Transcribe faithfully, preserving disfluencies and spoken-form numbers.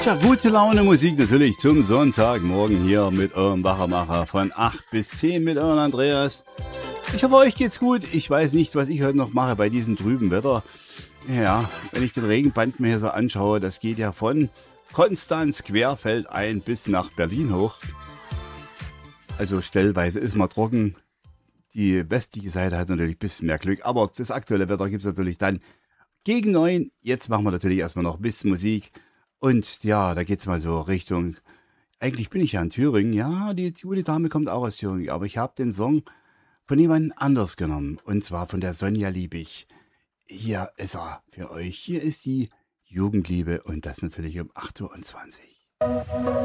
Ja, gute Laune Musik natürlich zum Sonntagmorgen hier mit eurem Wachermacher von acht bis zehn mit eurem Andreas. Ich hoffe, euch geht's gut. Ich weiß nicht, was ich heute noch mache bei diesem trüben Wetter. Ja, wenn ich den Regenband mir hier so anschaue, das geht ja von Konstanz querfeldein bis nach Berlin hoch. Also stellweise ist mal trocken. Die westliche Seite hat natürlich ein bisschen mehr Glück, aber das aktuelle Wetter gibt's natürlich dann gegen neun. Jetzt machen wir natürlich erstmal noch ein bisschen Musik. Und ja, da geht's mal so Richtung, eigentlich bin ich ja in Thüringen, ja, die, die gute Dame kommt auch aus Thüringen, aber ich habe den Song von jemand anders genommen, und zwar von der Sonja Liebig. Hier ist er für euch, hier ist die Jugendliebe und das natürlich um acht Uhr zwanzig.